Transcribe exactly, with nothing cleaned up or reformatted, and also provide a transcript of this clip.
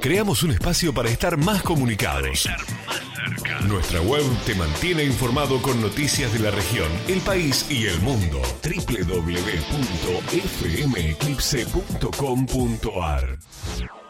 creamos un espacio para estar más comunicados. Nuestra web te mantiene informado con noticias de la región, el país y el mundo. doble u doble u doble u punto f m eclipse punto com punto a r